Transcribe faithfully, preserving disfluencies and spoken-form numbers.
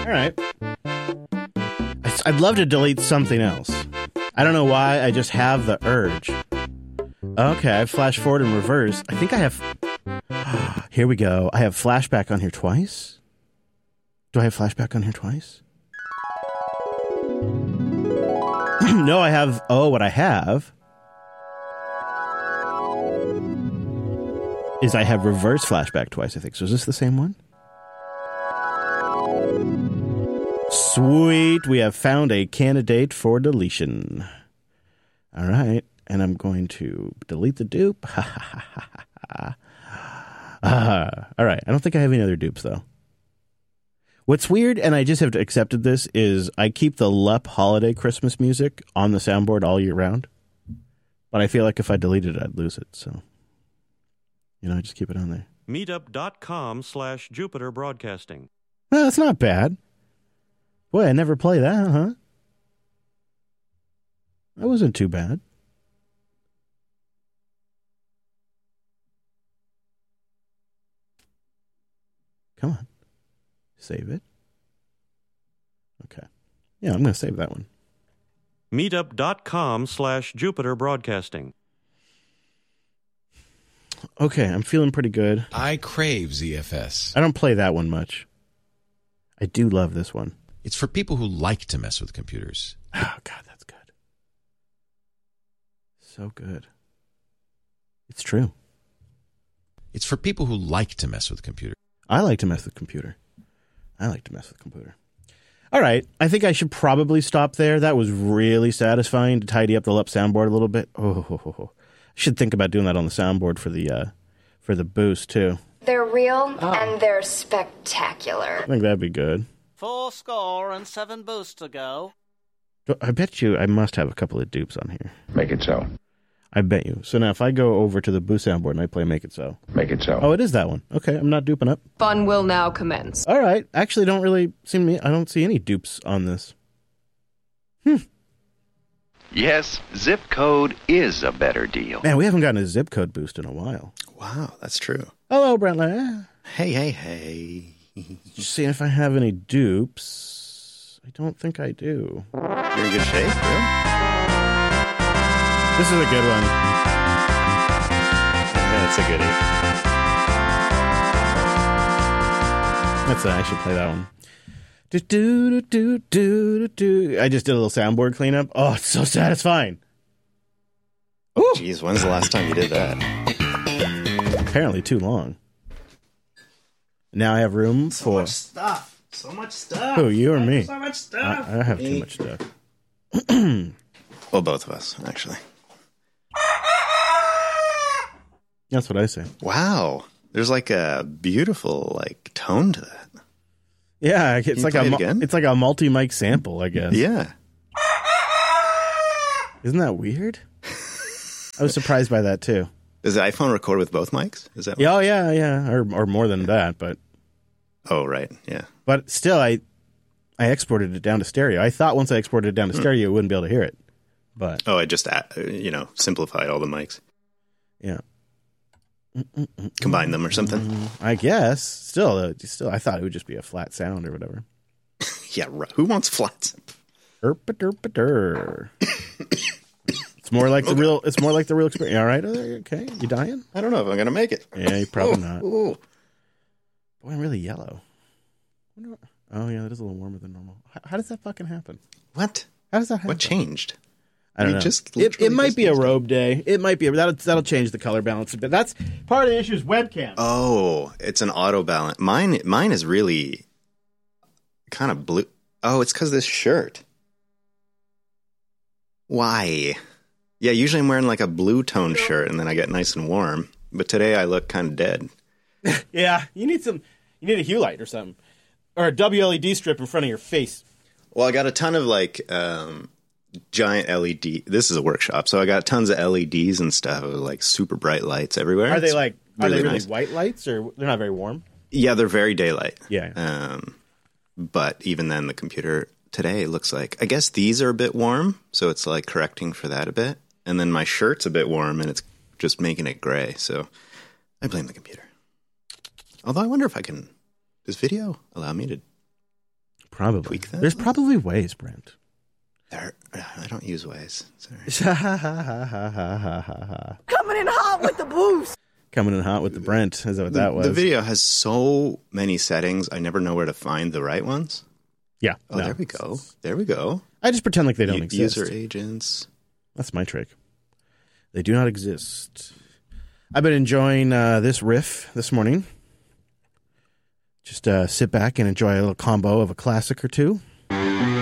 All right. I'd love to delete something else. I don't know why. I just have the urge. Okay, I have flash forward and reverse. I think I have... Here we go. I have flashback on here twice. Do I have flashback on here twice? No, I have... Oh, what I have is I have reverse flashback twice, I think. So is this the same one? Sweet. We have found a candidate for deletion. All right. And I'm going to delete the dupe. uh, all right. I don't think I have any other dupes, though. What's weird, and I just have accepted this, is I keep the L U P holiday Christmas music on the soundboard all year round. But I feel like if I deleted it, I'd lose it. So, you know, I just keep it on there. Meetup.com slash Jupiter Broadcasting. Well, that's not bad. Boy, I never play that, huh? That wasn't too bad. Come on. Save it. Okay. Yeah, I'm going to save that one. Meetup.com slash Jupiter Broadcasting. Okay, I'm feeling pretty good. I crave Z F S. I don't play that one much. I do love this one. It's for people who like to mess with computers. Oh, God, that's good. So good. It's true. It's for people who like to mess with computers. I like to mess with computer. I like to mess with computer. All right. I think I should probably stop there. That was really satisfying to tidy up the L U P soundboard a little bit. Oh, ho, ho, ho. I should think about doing that on the soundboard for the uh, for the boost, too. They're real, oh. and they're spectacular. I think that'd be good. Four score and seven boosts to go. I bet you I must have a couple of dupes on here. Make it so. I bet you. So now if I go over to the boost soundboard and I play Make It So. Make it so. Oh, it is that one. Okay, I'm not duping up. Fun will now commence. All right. Actually, don't really seem to me. I don't see any dupes on this. Hmm. Yes, zip code is a better deal. Man, we haven't gotten a zip code boost in a while. Wow, that's true. Hello, Brentley. Hey, hey, hey. Just seeing if I have any dupes. I don't think I do. You're in good shape, really? This is a good one. Yeah, it's a goodie. That's I should play that one. Do, do, do, do, do, do. I just did a little soundboard cleanup. Oh, it's so satisfying. Ooh. Jeez, when's the last time you did that? Apparently too long. Now I have room so for... So much stuff. So much stuff. Who, you or me? So much stuff. I, I have me. too much stuff. Well, both of us, actually. That's what I say. Wow. There's like a beautiful like tone to that. Yeah, it's like a it again? it's like a multi-mic sample, I guess. Yeah. Isn't that weird? I was surprised by that too. Does the iPhone record with both mics? Is that? Yeah, oh, yeah, yeah, or or more than that, but. Oh right, yeah. But still, I I exported it down to stereo. I thought once I exported it down to stereo, you wouldn't be able to hear it. But oh, I just you know simplified all the mics. Yeah. Combine them or something. I guess. Still, uh, still, I thought it would just be a flat sound or whatever. Yeah, right. Who wants flats? Erp-a-derp-a-der. It's more like okay. the real. It's more like the real experience. All right. Okay. You dying? I don't know if I'm gonna make it. Yeah, you probably oh, not. Oh. Boy, I'm really yellow. Oh yeah, that is a little warmer than normal. How, how does that fucking happen? What? How does that happen? What changed? I don't we know. Just it, it might be a robe day. It might be. That'll that'll change the color balance a bit. That's part of the issue is webcam. Oh, it's an auto balance. Mine mine is really kind of blue. Oh, it's because of this shirt. Why? Yeah, usually I'm wearing like a blue tone shirt and then I get nice and warm. But today I look kind of dead. Yeah, you need some. You need a hue light or something, or a W L E D strip in front of your face. Well, I got a ton of like. Um, giant L E D. This is a workshop, so I got tons of L E Ds and stuff, like super bright lights everywhere. Are they like really are they really nice. white lights, or they're not very warm? Yeah, they're very daylight. Yeah. Um, but even then, the computer today looks like I guess these are a bit warm, so it's like correcting for that a bit. And then my shirt's a bit warm, and it's just making it gray. So I blame the computer. Although I wonder if I can. Does video allow me to Probably. tweak them? There's probably ways, Brent. There, I don't use Waze. Sorry. Coming in hot with the boost. Coming in hot with the Brent. Is that what that was? The video has so many settings, I never know where to find the right ones. Yeah. Oh, no. there we go. There we go. I just pretend like they don't U- exist. User agents. That's my trick. They do not exist. I've been enjoying uh, this riff this morning. Just uh, sit back and enjoy a little combo of a classic or two.